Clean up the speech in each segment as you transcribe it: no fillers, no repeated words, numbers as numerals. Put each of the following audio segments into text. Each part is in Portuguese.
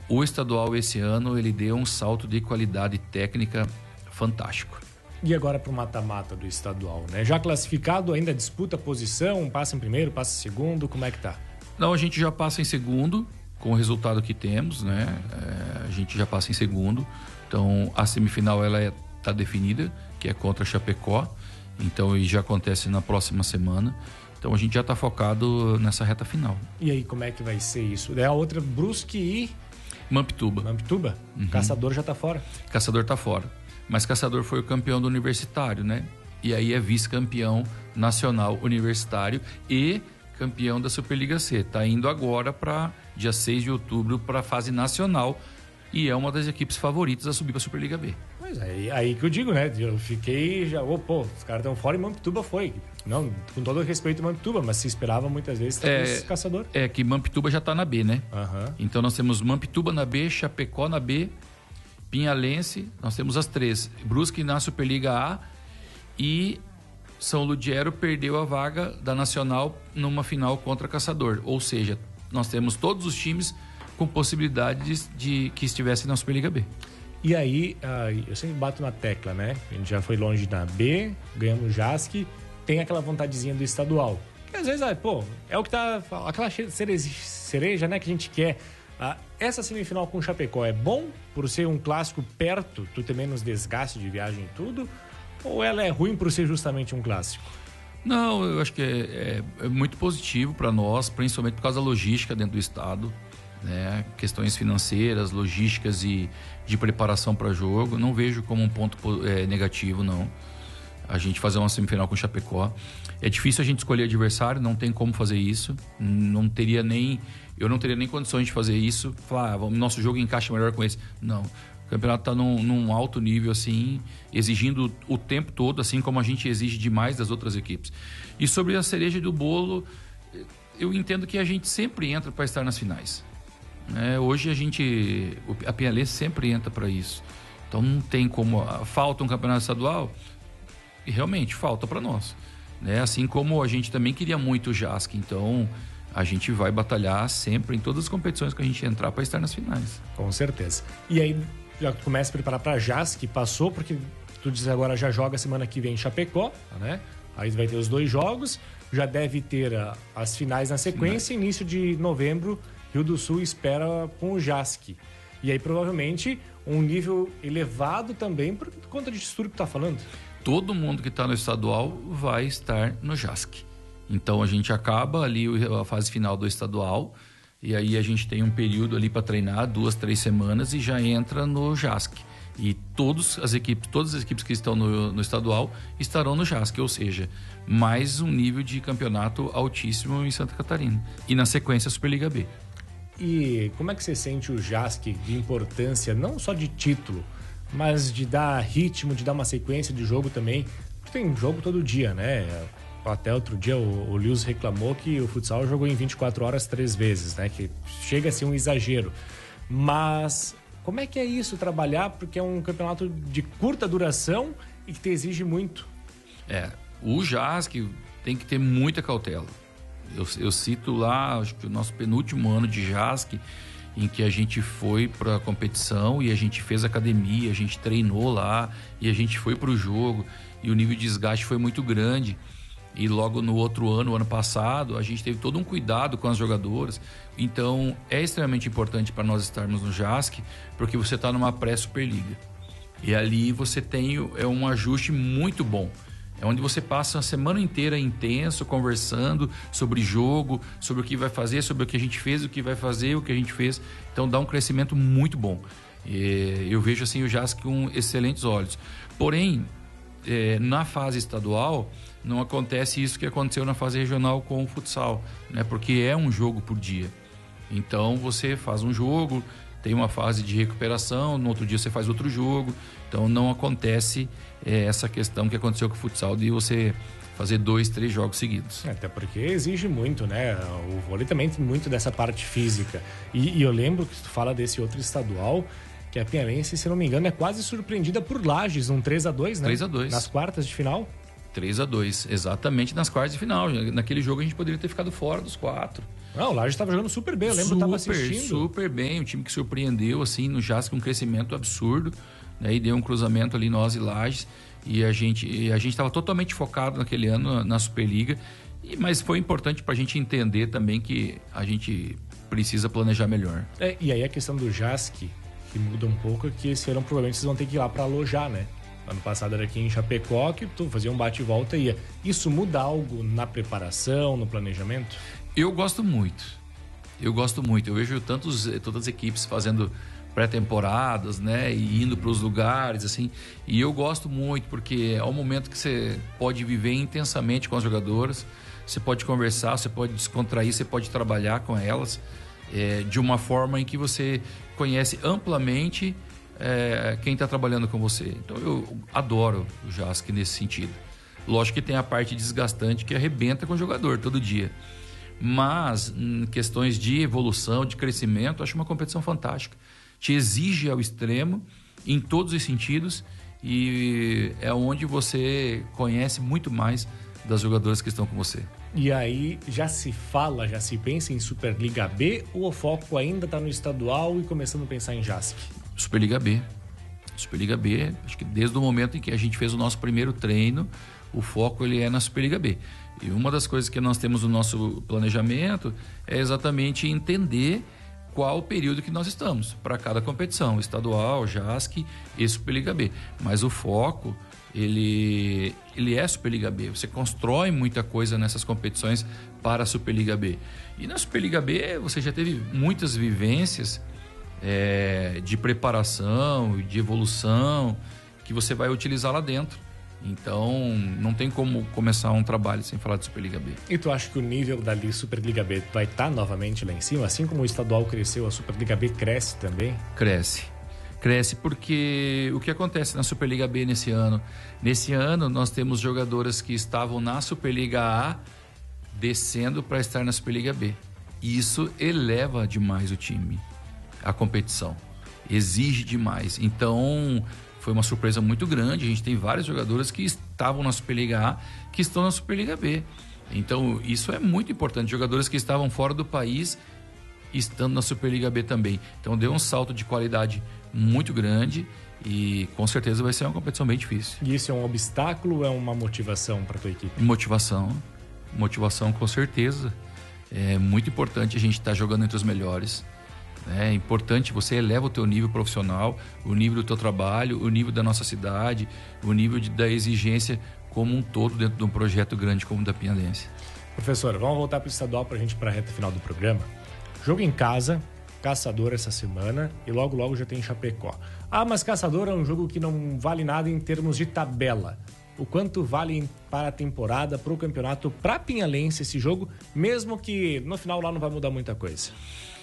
o estadual esse ano ele deu um salto de qualidade técnica fantástico. E agora para o mata-mata do estadual, né? Já classificado, ainda disputa a posição, passa em primeiro, passa em segundo, como é que tá? Não, a gente já passa em segundo, com o resultado que temos, né? A gente já passa em segundo. Então, a semifinal ela tá definida, que é contra Chapecó. Então, e já acontece na próxima semana. Então, a gente já está focado nessa reta final. E aí, como é que vai ser isso? É a outra Brusque e... Mampituba. Mampituba? Caçador já tá fora. Caçador tá fora. Mas Caçador foi o campeão do universitário, né? E aí é vice-campeão nacional universitário e campeão da Superliga C. Tá indo agora para dia 6 de outubro para a fase nacional e é uma das equipes favoritas a subir para a Superliga B. Mas aí que eu digo, né? Eu fiquei já, os caras estão fora e Mampituba foi. Não, com todo o respeito Mampituba, mas se esperava muitas vezes talvez Caçador. É que Mampituba já tá na B, né? Uhum. Então nós temos Mampituba na B, Chapecó na B, Pinhalense, nós temos as três. Brusque na Superliga A e São Ludiero perdeu a vaga da Nacional numa final contra Caçador. Ou seja, nós temos todos os times com possibilidades de que estivessem na Superliga B. E aí, eu sempre bato na tecla, né? A gente já foi longe na B, ganhamos o JASC, tem aquela vontadezinha do estadual. Que às vezes, é o que tá... Aquela cereja, né, que a gente quer. Essa semifinal com o Chapecó é bom por ser um clássico perto, tu ter menos desgaste de viagem e tudo? Ou ela é ruim por ser justamente um clássico? Não, eu acho que é muito positivo para nós, principalmente por causa da logística dentro do estado, né? Questões financeiras, logísticas e de preparação para jogo. Não vejo como um ponto negativo, não. A gente fazer uma semifinal com o Chapecó. É difícil a gente escolher adversário, não tem como fazer isso. Eu não teria nem condições de fazer isso. Falar, nosso jogo encaixa melhor com esse. Não. O campeonato está num alto nível, assim, exigindo o tempo todo, assim como a gente exige demais das outras equipes. E sobre a cereja do bolo, eu entendo que a gente sempre entra para estar nas finais. Hoje a Pinhalense sempre entra para isso. Então não tem como. Falta um campeonato estadual? E realmente falta para nós. Assim como a gente também queria muito o JASC. Então a gente vai batalhar sempre em todas as competições que a gente entrar para estar nas finais. Com certeza. E aí já começa a preparar para JASC, que passou, porque tu diz agora já joga semana que vem em Chapecó, né? Aí vai ter os 2 jogos, já deve ter as finais na sequência, início de novembro, Rio do Sul espera com o JASC. E aí provavelmente um nível elevado também por conta disso tudo que tu tá falando. Todo mundo que está no estadual vai estar no JASC. Então a gente acaba ali a fase final do estadual e aí a gente tem um período ali para treinar, 2, 3 semanas e já entra no JASC. E todas as equipes que estão no estadual estarão no JASC, ou seja, mais um nível de campeonato altíssimo em Santa Catarina. E na sequência a Superliga B. E como é que você sente o JASC de importância, não só de título, mas de dar ritmo, de dar uma sequência de jogo também? Tem jogo todo dia, né? Até outro dia o Lewis reclamou que o futsal jogou em 24 horas 3 vezes, né? Que chega a ser um exagero. Mas como é que é isso, trabalhar? Porque é um campeonato de curta duração e que te exige muito. O JASC tem que ter muita cautela. Eu cito lá, acho que o nosso penúltimo ano de JASC, em que a gente foi para a competição e a gente fez academia, a gente treinou lá e a gente foi para o jogo e o nível de desgaste foi muito grande. E logo no outro ano, o ano passado, a gente teve todo um cuidado com as jogadoras. Então, é extremamente importante para nós estarmos no JASC, porque você está numa pré-Superliga. E ali você tem um ajuste muito bom. É onde você passa a semana inteira intenso, conversando sobre jogo, sobre o que vai fazer, sobre o que a gente fez, o que vai fazer, o que a gente fez. Então dá um crescimento muito bom. Eu vejo assim o JASC com excelentes olhos. Porém, na fase estadual, não acontece isso que aconteceu na fase regional com o futsal, né? Porque é um jogo por dia. Então você faz um jogo, tem uma fase de recuperação, no outro dia você faz outro jogo. Então não acontece essa questão que aconteceu com o futsal de você fazer 2, 3 jogos seguidos. Até porque exige muito, né? O vôlei também tem muito dessa parte física. E eu lembro que tu fala desse outro estadual, que a Pinhalense, se não me engano, é quase surpreendida por Lages, um 3-2, né? 3-2. Nas quartas de final. 3-2, exatamente nas quartas de final. Naquele jogo a gente poderia ter ficado fora dos 4. Não, o Lages estava jogando super bem, eu lembro que estava assistindo. Super bem, um time que surpreendeu, assim, no JASC, um crescimento absurdo, né? E deu um cruzamento ali, nós e Lages, e a gente estava totalmente focado naquele ano na Superliga, mas foi importante para a gente entender também que a gente precisa planejar melhor. E aí a questão do JASC, que muda um pouco, é que esse ano provavelmente vocês vão ter que ir lá para alojar, né? Ano passado era aqui em Chapecó, que tu fazia um bate e volta e ia. Isso muda algo na preparação, no planejamento? Eu gosto muito. Eu vejo todas as equipes fazendo pré-temporadas, né? E indo para os lugares, assim. E eu gosto muito, porque é um momento que você pode viver intensamente com as jogadoras. Você pode conversar, você pode descontrair, você pode trabalhar com elas de uma forma em que você conhece amplamente quem está trabalhando com você. Então eu adoro o JASC nesse sentido. Lógico que tem a parte desgastante que arrebenta com o jogador todo dia. Mas em questões de evolução, de crescimento, acho uma competição fantástica. Te exige ao extremo em todos os sentidos e é onde você conhece muito mais das jogadoras que estão com você. E aí já se pensa em Superliga B ou o foco ainda está no estadual e começando a pensar em JASC? Superliga B, acho que desde o momento em que a gente fez o nosso primeiro treino, o foco ele é na Superliga B. E uma das coisas que nós temos no nosso planejamento é exatamente entender qual o período que nós estamos para cada competição, estadual, JASC e Superliga B. Mas o foco, ele é Superliga B. Você constrói muita coisa nessas competições para a Superliga B. E na Superliga B você já teve muitas vivências de preparação, de evolução, que você vai utilizar lá dentro. Então, não tem como começar um trabalho sem falar de Superliga B. E tu acha que o nível da Superliga B vai estar novamente lá em cima? Assim como o estadual cresceu, a Superliga B cresce também? Cresce porque o que acontece na Superliga B nesse ano? Nesse ano, nós temos jogadoras que estavam na Superliga A descendo para estar na Superliga B. E isso eleva demais o time, a competição. Exige demais. Então, foi uma surpresa muito grande. A gente tem várias jogadoras que estavam na Superliga A, que estão na Superliga B. Então, isso é muito importante. Jogadoras que estavam fora do país, estando na Superliga B também. Então, deu um salto de qualidade muito grande e, com certeza, vai ser uma competição bem difícil. E isso é um obstáculo ou é uma motivação para a tua equipe? Motivação, com certeza. É muito importante a gente estar jogando entre os melhores. É importante, você eleva o teu nível profissional, o nível do teu trabalho, o nível da nossa cidade, o nível da exigência como um todo dentro de um projeto grande como o da Pinhalense. Professor, vamos voltar para o estadual para a gente ir para a reta final do programa. Jogo em casa, Caçador essa semana e logo já tem Chapecó. Mas Caçador é um jogo que não vale nada em termos de tabela. O quanto vale para a temporada, para o campeonato, para a Pinhalense esse jogo, mesmo que no final lá não vai mudar muita coisa?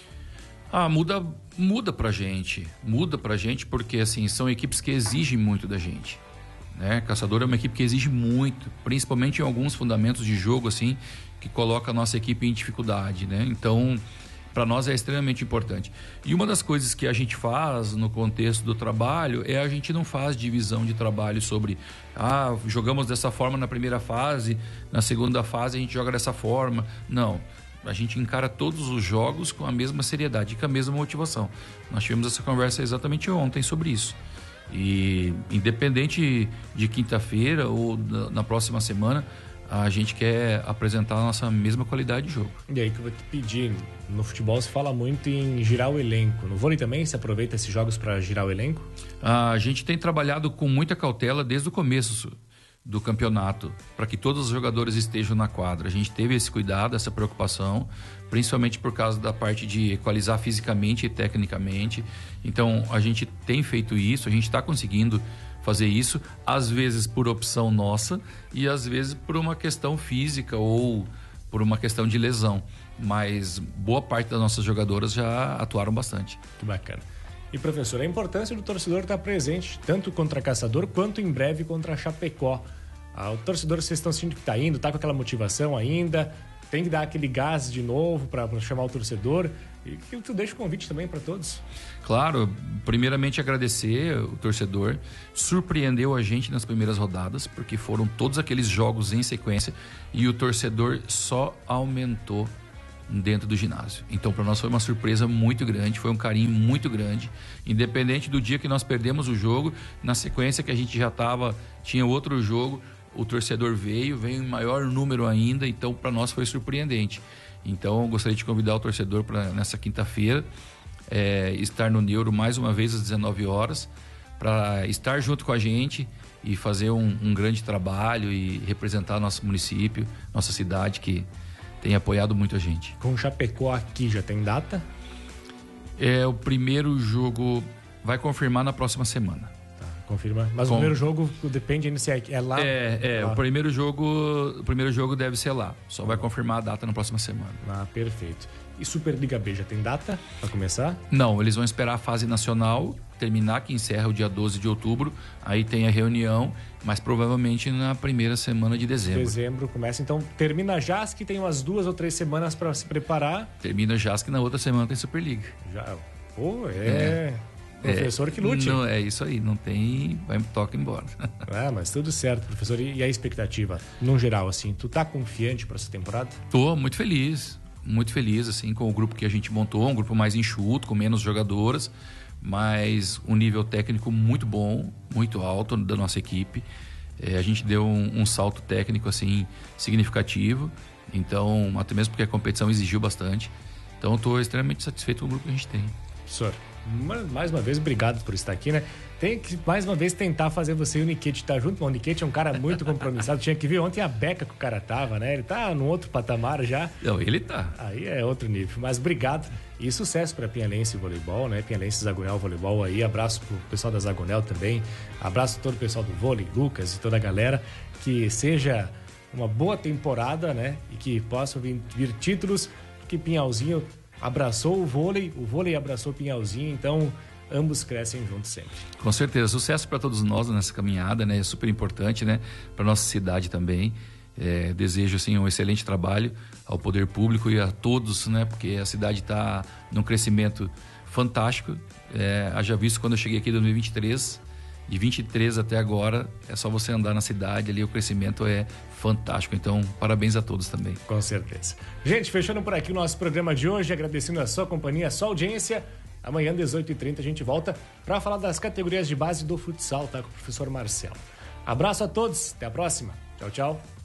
Muda pra gente. Muda pra gente porque, assim, são equipes que exigem muito da gente, né? Caçador é uma equipe que exige muito, principalmente em alguns fundamentos de jogo, assim, que coloca a nossa equipe em dificuldade, né? Então, para nós é extremamente importante. E uma das coisas que a gente faz no contexto do trabalho é a gente não faz divisão de trabalho sobre jogamos dessa forma na primeira fase, na segunda fase a gente joga dessa forma. Não. A gente encara todos os jogos com a mesma seriedade e com a mesma motivação. Nós tivemos essa conversa exatamente ontem sobre isso. E independente de quinta-feira ou na próxima semana, a gente quer apresentar a nossa mesma qualidade de jogo. E aí que eu vou te pedir, no futebol se fala muito em girar o elenco. No vôlei também se aproveita esses jogos para girar o elenco? A gente tem trabalhado com muita cautela desde o começo do campeonato, para que todos os jogadores estejam na quadra. A gente teve esse cuidado, essa preocupação, principalmente por causa da parte de equalizar fisicamente e tecnicamente. Então, a gente tem feito isso, a gente está conseguindo fazer isso, às vezes por opção nossa e às vezes por uma questão física ou por uma questão de lesão. Mas boa parte das nossas jogadoras já atuaram bastante. Que bacana. E, professor, a importância do torcedor estar presente, tanto contra Caçador quanto em breve contra Chapecó. O torcedor, vocês estão sentindo que está indo, está com aquela motivação ainda, tem que dar aquele gás de novo para chamar o torcedor. E que tu deixa o convite também para todos. Claro, primeiramente agradecer o torcedor, surpreendeu a gente nas primeiras rodadas, porque foram todos aqueles jogos em sequência e o torcedor só aumentou dentro do ginásio. Então, para nós foi uma surpresa muito grande, foi um carinho muito grande, independente do dia que nós perdemos o jogo, na sequência que a gente já tinha outro jogo, o torcedor veio em maior número ainda, então para nós foi surpreendente. Então, eu gostaria de convidar o torcedor para nessa quinta-feira estar no Neuro mais uma vez às 19 horas, para estar junto com a gente e fazer um grande trabalho e representar nosso município, nossa cidade, que tem apoiado muito a gente. Com o Chapecó aqui já tem data? O primeiro jogo vai confirmar na próxima semana. Tá, confirma. Mas o primeiro jogo depende ainda se é lá? Lá. O primeiro jogo deve ser lá. Só vai confirmar a data na próxima semana. Ah, perfeito. E Superliga B já tem data para começar? Não, eles vão esperar a fase nacional terminar, que encerra o dia 12 de outubro. Aí tem a reunião, mas provavelmente na primeira semana de dezembro. Dezembro começa, então termina a JASC, tem umas 2 ou 3 semanas para se preparar. Termina a JASC, na outra semana tem Superliga. Professor que lute. Não, é isso aí, não tem, toca embora. Mas tudo certo, professor. E a expectativa, no geral, assim, tu tá confiante para essa temporada? Tô muito feliz, assim, com o grupo que a gente montou, um grupo mais enxuto, com menos jogadoras, mas um nível técnico muito bom, muito alto da nossa equipe. A gente deu um salto técnico, assim, significativo, então, até mesmo porque a competição exigiu bastante. Então, eu tô extremamente satisfeito com o grupo que a gente tem. Professor, mais uma vez, obrigado por estar aqui, né? Tem que, mais uma vez, tentar fazer você e o Niquete estar junto. O Niquete é um cara muito compromissado. Tinha que ver ontem a beca que o cara tava, né? Ele tá num outro patamar já. Não, ele tá. Aí é outro nível. Mas obrigado e sucesso para Pinhalense Voleibol, né? Pinhalense Zagonel Voleibol aí. Abraço pro pessoal da Zagonel também. Abraço a todo o pessoal do vôlei, Lucas e toda a galera. Que seja uma boa temporada, né? E que possam vir títulos, porque Pinhalzinho abraçou o vôlei abraçou o Pinhalzinho, então ambos crescem juntos sempre. Com certeza, sucesso para todos nós nessa caminhada, né? É super importante, né? Para nossa cidade também. Desejo assim um excelente trabalho ao poder público e a todos, né? Porque a cidade está num crescimento fantástico. Haja visto quando eu cheguei aqui em 2023, de 23 até agora, é só você andar na cidade ali, o crescimento é fantástico. Então, parabéns a todos também. Com certeza. Gente, fechando por aqui o nosso programa de hoje, agradecendo a sua companhia, a sua audiência. Amanhã, 18h30, a gente volta para falar das categorias de base do futsal, tá? Com o professor Marcelo. Abraço a todos, até a próxima. Tchau, tchau.